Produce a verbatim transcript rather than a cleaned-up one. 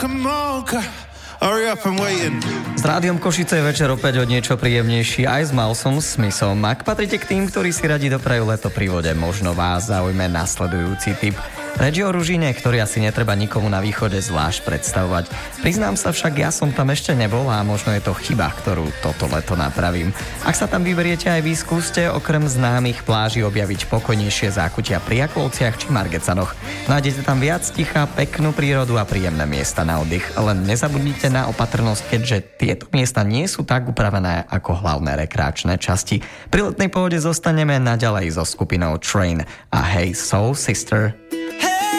Come on, hurry up, I'm waiting. S Rádiom Košice je večer opäť o niečo príjemnejší aj s Milesom Smithom. Ak patríte k tým, ktorí si radi doprajú leto pri vode, možno vás zaujme nasledujúci tip. Reč o Ružine, ktorý asi netreba nikomu na východe zvlášť predstavovať. Priznám sa však, ja som tam ešte nebol a možno je to chyba, ktorú toto leto napravím. Ak sa tam vyberiete aj vy, skúste okrem známych pláží objaviť pokojnejšie zákutia pri Jakolciach či Margecanoch. Nájdete tam viac ticha, peknú prírodu a príjemné miesta na oddych. Len nezabudnite na opatrnosť, keďže tieto miesta nie sú tak upravené ako hlavné rekreačné časti. Pri letnej pohode zostaneme naďalej so skupinou Train a Hey Soul Sister.